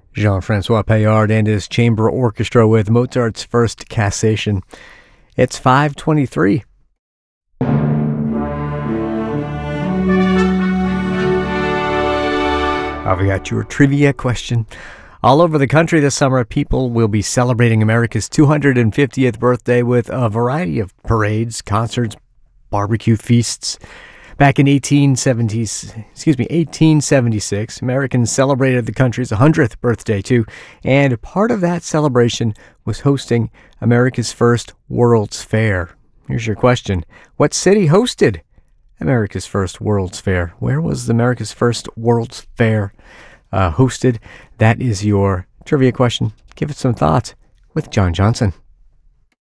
Jean-Francois Paillard and his chamber orchestra with Mozart's First Cassation. It's 5:23. I've got your trivia question. All over the country this summer, people will be celebrating America's 250th birthday with a variety of parades, concerts, barbecue feasts. Back in 1876, Americans celebrated the country's 100th birthday too, and part of that celebration was hosting America's first World's Fair. Here's your question. What city hosted America's first World's Fair? Where was America's first World's Fair hosted? That is your trivia question. Give it some thought with John Johnson.